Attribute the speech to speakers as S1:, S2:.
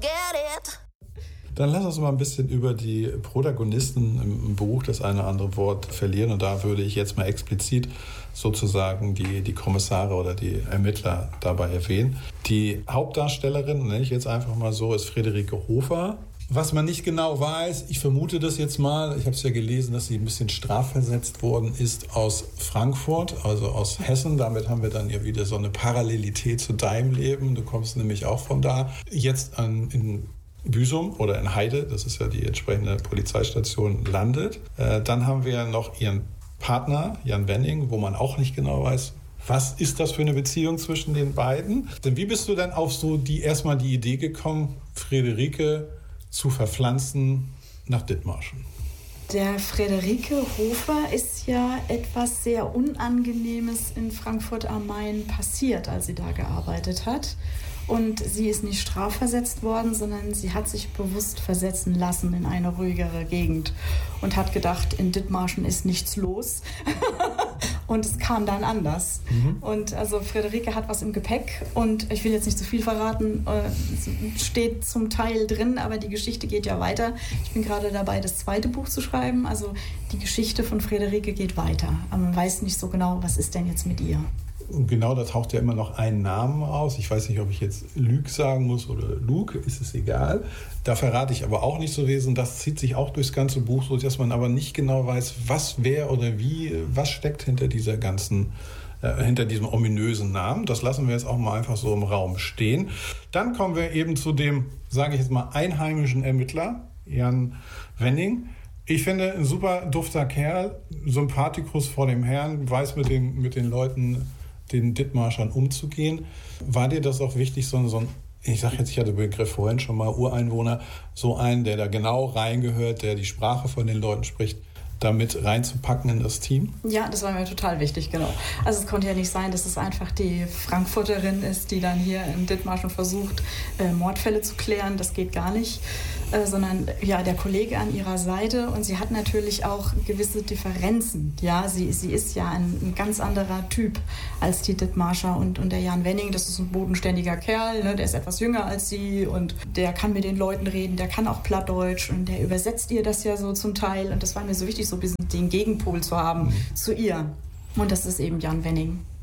S1: Dann lass uns mal ein bisschen über die Protagonisten im Buch das eine oder andere Wort verlieren. Und da würde ich jetzt mal explizit sozusagen die Kommissare oder die Ermittler dabei erwähnen. Die Hauptdarstellerin, nenne ich jetzt einfach mal so, ist Friederike Hofer. Was man nicht genau weiß, ich vermute das jetzt mal, ich habe es ja gelesen, dass sie ein bisschen strafversetzt worden ist aus Frankfurt, also aus Hessen. Damit haben wir dann ja wieder so eine Parallelität zu deinem Leben. Du kommst nämlich auch von da. Jetzt in Büsum oder in Heide, das ist ja die entsprechende Polizeistation, landet. Dann haben wir noch ihren Partner, Jan Wenning, wo man auch nicht genau weiß, was ist das für eine Beziehung zwischen den beiden. Denn wie bist du denn auf so erstmal die Idee gekommen, Friederike zu verpflanzen nach Dithmarschen?
S2: Der Friederike Hofer ist ja etwas sehr Unangenehmes in Frankfurt am Main passiert, als sie da gearbeitet hat. Und sie ist nicht strafversetzt worden, sondern sie hat sich bewusst versetzen lassen in eine ruhigere Gegend und hat gedacht, in Dithmarschen ist nichts los. Und es kam dann anders. Und also Friederike hat was im Gepäck und ich will jetzt nicht zu viel verraten, es steht zum Teil drin, aber die Geschichte geht ja weiter. Ich bin gerade dabei, das zweite Buch zu schreiben. Also die Geschichte von Friederike geht weiter. Aber man weiß nicht so genau, was ist denn jetzt mit ihr.
S1: Und genau, da taucht ja immer noch ein Namen aus. Ich weiß nicht, ob ich jetzt Luc sagen muss oder Luke, ist es egal. Da verrate ich aber auch nicht so wesen. Das zieht sich auch durchs ganze Buch, so dass man aber nicht genau weiß, was, wer oder wie, was steckt hinter dieser ganzen, hinter diesem ominösen Namen. Das lassen wir jetzt auch mal einfach so im Raum stehen. Dann kommen wir eben zu dem, sage ich jetzt mal, einheimischen Ermittler, Jan Wenning. Ich finde, ein super dufter Kerl, Sympathikus vor dem Herrn, weiß mit den Leuten, den Dithmarschern umzugehen. War dir das auch wichtig, so ein, ich sage jetzt, ich hatte den Begriff vorhin schon mal, Ureinwohner, so einen, der da genau reingehört, der die Sprache von den Leuten spricht, damit reinzupacken in das Team?
S2: Ja, das war mir total wichtig, genau. Also es konnte ja nicht sein, dass es einfach die Frankfurterin ist, die dann hier in Dithmarschen versucht, Mordfälle zu klären. Das geht gar nicht. Sondern ja, der Kollege an ihrer Seite. Und sie hat natürlich auch gewisse Differenzen. Ja, sie ist ja ein ganz anderer Typ als die Dithmarscher. Und der Jan Wenning, das ist ein bodenständiger Kerl, ne? Der ist etwas jünger als sie und der kann mit den Leuten reden, der kann auch Plattdeutsch und der übersetzt ihr das ja so zum Teil. Und das war mir so wichtig, so ein bisschen den Gegenpol zu haben zu ihr. Und das ist eben Jan Wenning.